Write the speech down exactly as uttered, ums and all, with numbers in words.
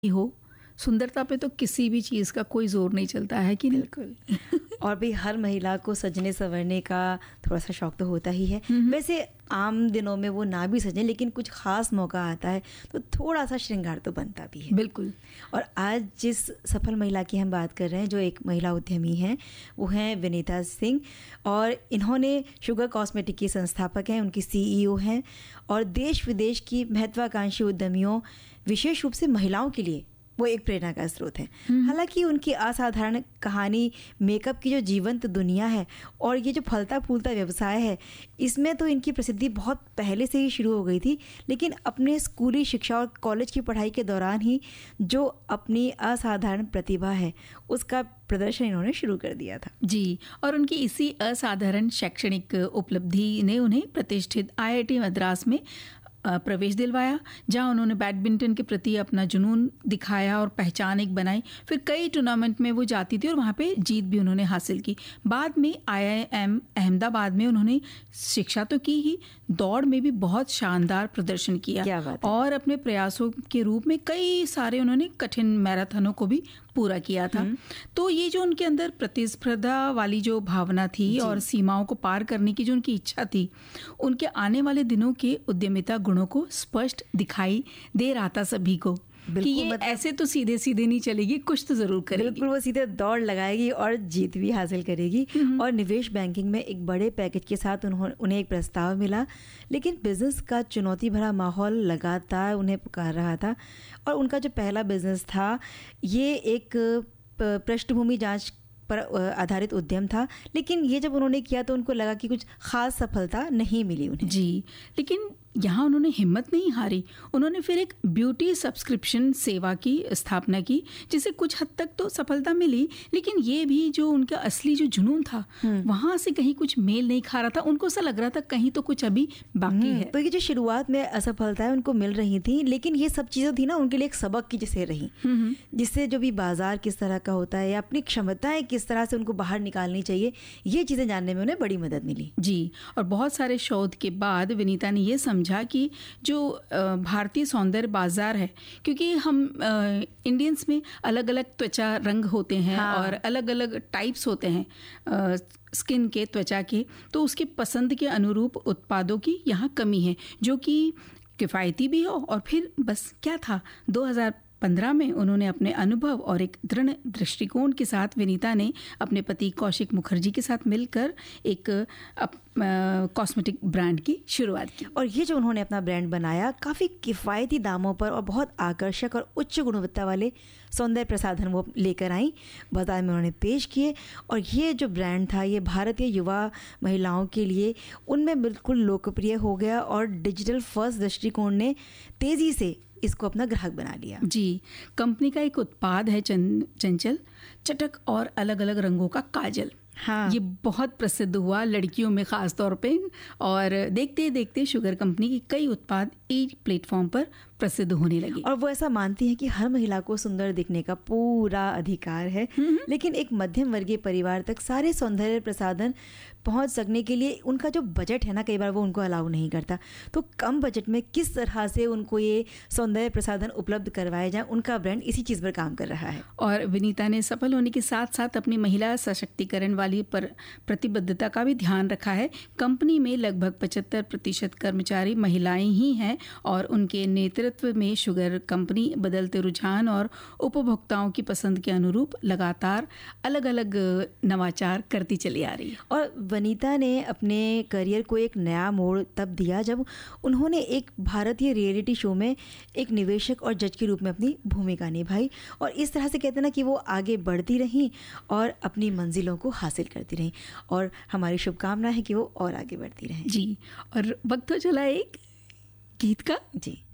हो, सुंदरता पे तो किसी भी चीज़ का कोई ज़ोर नहीं चलता है कि नहीं? बिल्कुल। और भी हर महिला को सजने संवरने का थोड़ा सा शौक तो होता ही है। वैसे आम दिनों में वो ना भी सजें, लेकिन कुछ खास मौका आता है तो थोड़ा सा श्रृंगार तो बनता भी है। बिल्कुल। और आज जिस सफल महिला की हम बात कर रहे हैं, जो एक महिला उद्यमी हैं, वो हैं विनीता सिंह। और इन्होंने शुगर कॉस्मेटिक की संस्थापक हैं, उनकी सीईओ हैं और देश विदेश की महत्वाकांक्षी उद्यमियों, विशेष रूप से महिलाओं के लिए वो एक प्रेरणा का स्रोत है। हालांकि उनकी असाधारण कहानी, मेकअप की जो जीवंत दुनिया है और ये जो फलता फूलता व्यवसाय है, इसमें तो इनकी प्रसिद्धि बहुत पहले से ही शुरू हो गई थी, लेकिन अपने स्कूली शिक्षा और कॉलेज की पढ़ाई के दौरान ही जो अपनी असाधारण प्रतिभा है उसका प्रदर्शन इन्होंने शुरू कर दिया था। जी, और उनकी इसी असाधारण शैक्षणिक उपलब्धि ने उन्हें प्रतिष्ठित आईआईटी मद्रास में प्रवेश दिलवाया, जहां उन्होंने बैडमिंटन के प्रति अपना जुनून दिखाया और पहचान एक बनाई। फिर कई टूर्नामेंट में वो जाती थी और वहां पे जीत भी उन्होंने हासिल की। बाद में आईआईएम अहमदाबाद में उन्होंने शिक्षा तो की ही, दौड़ में भी बहुत शानदार प्रदर्शन किया। क्या बात है। और अपने प्रयासों के रूप में कई सारे उन्होंने कठिन मैराथनों को भी पूरा किया था। तो ये जो उनके अंदर प्रतिस्पर्धा वाली जो भावना थी और सीमाओं को पार करने की जो उनकी इच्छा थी, उनके आने वाले दिनों के उद्यमिता गुणों को स्पष्ट दिखाई दे रहा था सभी को कि ये मतलब ऐसे तो सीधे सीधे नहीं चलेगी, कुछ तो जरूर करेगी। बिल्कुल, वो सीधे दौड़ लगाएगी और जीत भी हासिल करेगी। और निवेश बैंकिंग में एक बड़े पैकेज के साथ उन्होंने उन्हें एक प्रस्ताव मिला, लेकिन बिजनेस का चुनौती भरा माहौल लगातार उन्हें पुकार रहा था। और उनका जो पहला बिजनेस था, ये एक पृष्ठभूमि जांच पर आधारित उद्यम था, लेकिन ये जब उन्होंने किया तो उनको लगा कि कुछ खास सफलता नहीं मिली उन्हें। जी, लेकिन यहाँ उन्होंने हिम्मत नहीं हारी। उन्होंने फिर एक ब्यूटी सब्सक्रिप्शन सेवा की स्थापना की, जिसे कुछ हद तक तो सफलता मिली, लेकिन ये भी जो उनका असली जो जुनून था वहाँ से कहीं कुछ मेल नहीं खा रहा था। उनको ऐसा लग रहा था कहीं तो कुछ अभी बाकी है। तो ये जो शुरुआत में असफलताएं उनको मिल रही थी, लेकिन ये सब चीज़ें थी ना उनके लिए एक सबक की जैसे रही, जिससे जो भी बाजार किस तरह का होता है या अपनी क्षमताएं किस तरह से उनको बाहर निकालनी चाहिए, ये चीज़ें जानने में उन्हें बड़ी मदद मिली। जी, और बहुत सारे शोध के बाद विनीता ने ये समझा कि जो भारतीय सौंदर्य बाजार है, क्योंकि हम इंडियंस में अलग अलग त्वचा रंग होते हैं। हाँ। और अलग अलग टाइप्स होते हैं आ, स्किन के, त्वचा के, तो उसकी पसंद के अनुरूप उत्पादों की यहाँ कमी है, जो कि किफ़ायती भी हो। और फिर बस क्या था, दो हज़ार पंद्रह में उन्होंने अपने अनुभव और एक दृढ़ दृष्टिकोण के साथ विनीता ने अपने पति कौशिक मुखर्जी के साथ मिलकर एक कॉस्मेटिक ब्रांड की शुरुआत की। और ये जो उन्होंने अपना ब्रांड बनाया, काफ़ी किफ़ायती दामों पर और बहुत आकर्षक और उच्च गुणवत्ता वाले सौंदर्य प्रसाधन वो लेकर आई, बाजार में उन्होंने पेश किए। और ये जो ब्रांड था, ये भारतीय युवा महिलाओं के लिए उनमें बिल्कुल लोकप्रिय हो गया और डिजिटल फर्स्ट दृष्टिकोण ने तेज़ी से इसको अपना ग्राहक बना लिया। जी, कंपनी का एक उत्पाद है चं, चंचल चटक और अलग अलग रंगों का काजल। हाँ। ये बहुत प्रसिद्ध हुआ लड़कियों में खास तौर पे, और देखते देखते शुगर कंपनी के कई उत्पाद ई प्लेटफॉर्म पर प्रसिद्ध होने लगे। और वो ऐसा मानती है कि हर महिला को सुंदर दिखने का पूरा अधिकार है, लेकिन एक मध्यम वर्गीय परिवार तक सारे सौंदर्य प्रसाधन पहुंच सकने के लिए उनका जो बजट है ना, कई बार वो उनको अलाउ नहीं करता। तो कम बजट में किस तरह से उनको ये सौंदर्य प्रसाधन उपलब्ध करवाए जाए, उनका ब्रांड इसी चीज़ पर काम कर रहा है। और विनीता ने सफल होने के साथ साथ अपनी महिला सशक्तिकरण वाली पर प्रतिबद्धता का भी ध्यान रखा है। कंपनी में लगभग पचहत्तर प्रतिशत कर्मचारी महिलाएं ही हैं और उनके नेतृत्व में शुगर कंपनी बदलते रुझान और उपभोक्ताओं की पसंद के अनुरूप लगातार अलग अलग नवाचार करती चली आ रही है। और वनीता ने अपने करियर को एक नया मोड़ तब दिया जब उन्होंने एक भारतीय रियलिटी शो में एक निवेशक और जज के रूप में अपनी भूमिका निभाई। और इस तरह से कहते हैं ना कि वो आगे बढ़ती रहीं और अपनी मंजिलों को हासिल करती रहीं। और हमारी शुभकामना है कि वो और आगे बढ़ती रहें। जी, और वक्त हो चला एक गीत का। जी।